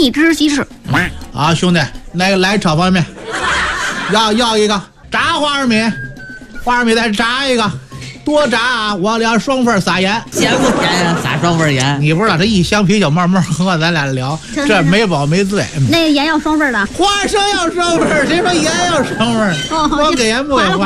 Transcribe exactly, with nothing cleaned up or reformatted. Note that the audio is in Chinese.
你知其事。 啊，兄弟，来来炒方便面，要要一个炸花生米，花生米再炸一个，多炸啊！我俩双份撒盐， 咸不咸呀？撒双份盐。 你不知道这一箱啤酒慢慢喝，咱俩聊，这没饱没醉。 那盐要双份的， 花生要双份，谁说盐要双份？ 哦， 我给盐不给花。